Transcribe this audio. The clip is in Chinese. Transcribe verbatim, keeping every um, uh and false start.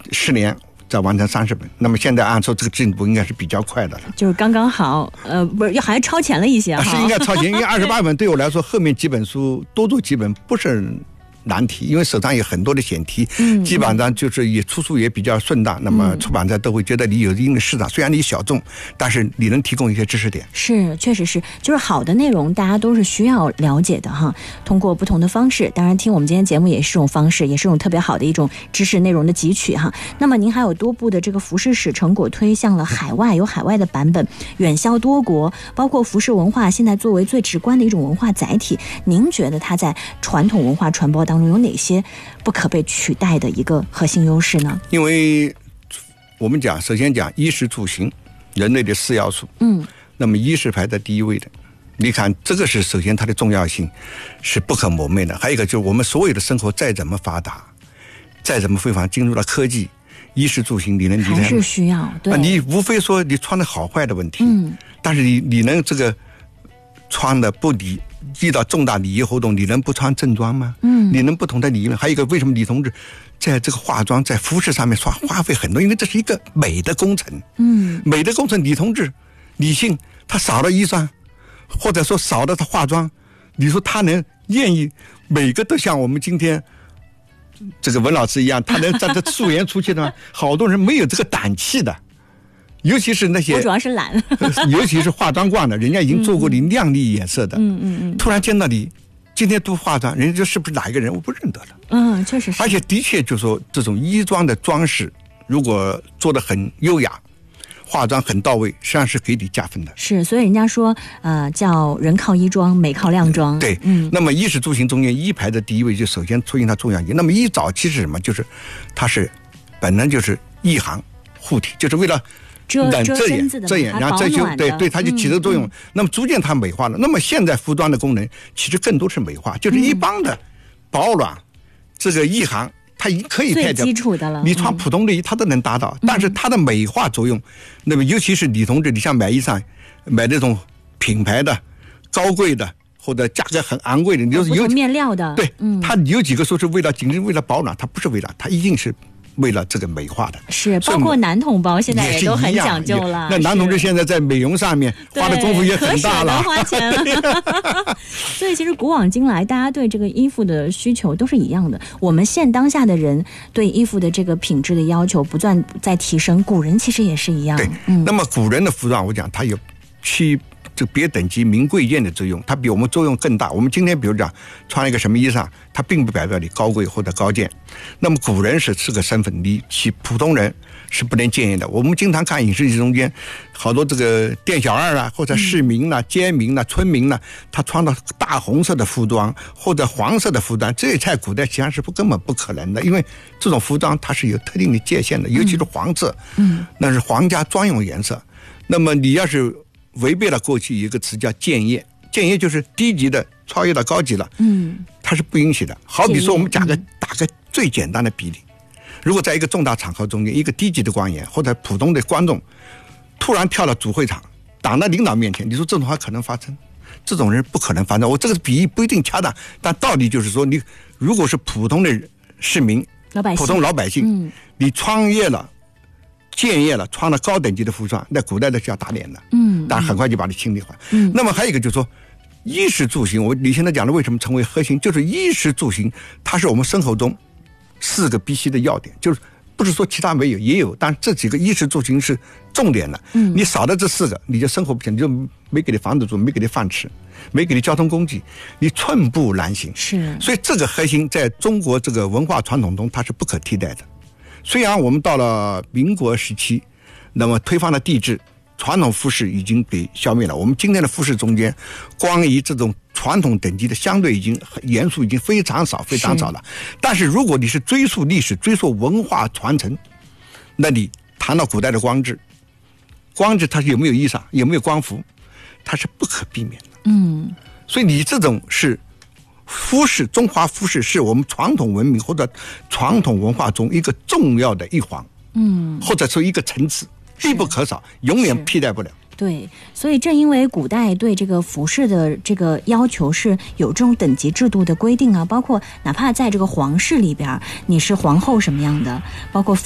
十年再完成三十本。那么现在按说这个进度应该是比较快的了， 就是刚刚好，呃，不是，好像超前了一些哈。 是应该超前，因为二十八本对我来说，后面几本书多做几本不是难题，因为手上有很多的选题，嗯、基本上就是也出书也比较顺当。那么出版社都会觉得你有一定的市场，虽然你小众，但是你能提供一些知识点。 是，确实是，就是好的内容，大家都是需要了解的哈。通过不同的方式，当然听我们今天节目也是这种方式，也是一种特别好的一种知识内容的汲取哈。那么您还有多部的这个服饰史成果推向了海外，有海外的版本，远销多国，包括服饰文化现在作为最直观的一种文化载体，您觉得它在传统文化传播当中有哪些不可被取代的一个核心优势呢？ 因为我们讲，首先讲衣食住行，人类的四要素，嗯，那么衣是排在第一位的。你看，这个是首先它的重要性是不可磨灭的。还有一个就是我们所有的生活再怎么发达，再怎么辉煌，进入了科技，衣食住行你能离开吗？ 还是需要，对， 你无非说你穿的好坏的问题，嗯，但是你你能这个穿的不离。遇到重大礼仪活动，你能不穿正装吗？嗯，你能不同的礼仪吗？还有一个，为什么李同志在这个化妆、在服饰上面花花费很多？因为这是一个美的工程。嗯，美的工程，李同志理性，他少了衣裳，或者说少了他化妆，你说他能愿意每个都像我们今天这个文老师一样，他能站着素颜出去的吗？好多人没有这个胆气的。尤其是那些， 我主要是懒， 尤其是化妆惯的，人家已经做过你亮丽颜色的，嗯嗯嗯，突然见到你今天都化妆，人家就是不是哪一个人，我不认得了。 嗯，确实是。 而且的确就是说，这种衣装的装饰，如果做得很优雅，化妆很到位，实际上是给你加分的。 是，所以人家说，呃，叫人靠衣装，美靠靓装。 对，嗯。那么衣食住行中间，衣排的第一位，就首先出现它重要性。那么衣早期是什么？就是它是本来就是一行护体，就是为了。 遮遮身子的， 遮掩，然后遮羞，对对，它就起着作用。嗯、那么逐渐它美化了。那么现在服装的功能其实更多是美化，就是一般的保暖，嗯、这个一行它已经可以最基础的了。 你穿普通的衣它都能达到，嗯、但是它的美化作用，那么尤其是女同志，你像买衣裳，买那种品牌的、高贵的或者价格很昂贵的，你就是有面料的， 对，嗯、它有几个说是为了仅是为了保暖，它不是为了，它一定是。为了这个美化的， 是包括男同胞现在也都很讲究了。 那男同志现在在美容上面花的功夫也很大了， 可舍得花钱了。所以其实古往今来，大家对这个衣服的需求都是一样的。我们现当下的人对衣服的这个品质的要求不断在提升，古人其实也是一样。 对，嗯、那么古人的服装，我讲它有区这别等级名贵贱的作用，它比我们作用更大。我们今天比如讲穿一个什么衣裳，它并不代表你高贵或者高贱。那么古人是是个身份，你其普通人是不能见的。我们经常看影视剧中间，好多这个店小二啊，或者市民啦、啊、街民啦、啊、村民啦、啊，他穿的大红色的服装或者黄色的服装，这在古代实际上是不根本不可能的，因为这种服装它是有特定的界限的，尤其是黄色，嗯，那是皇家专用颜色。那么你要是违背了过去一个词叫僭越，僭越就是低级的超越到高级了，嗯，它是不允许的。好比说我们打个、嗯、打个最简单的比例，如果在一个重大场合中间，一个低级的官员或者普通的观众突然跳到主会场挡到领导面前，你说这种话可能发生？这种人不可能发生。我这个比喻不一定恰当，但道理就是说，你如果是普通的市民、 老百姓、 普通老百姓，嗯、你穿越了僭越了，穿了高等级的服装，在古代的是要打脸的，嗯，但很快就把你清理回来。嗯，那么还有一个就是说，衣食住行，我你现在讲的为什么成为核心，就是衣食住行，它是我们生活中四个必须的要点，就是不是说其他没有也有，但这几个衣食住行是重点的。嗯，你少了这四个，你就生活不行，你就没给你房子住，没给你饭吃，没给你交通工具，你寸步难行。 是， 所以这个核心在中国这个文化传统中，它是不可替代的。虽然我们到了民国时期，那么推翻了帝制，传统服饰已经给消灭了。我们今天的服饰中间，关于这种传统等级的相对已经元素已经非常少非常少了。但是如果你是追溯历史、追溯文化传承，那你谈到古代的官制，官制它有没有衣裳，有没有官服，它是不可避免的。嗯，所以你这种是。服饰，中华服饰是我们传统文明或者传统文化中一个重要的一环，嗯，或者说一个层次，必不可少，永远替代不了。 对，所以正因为古代对这个服饰的这个要求是有这种等级制度的规定啊，包括哪怕在这个皇室里边，你是皇后什么样的，包括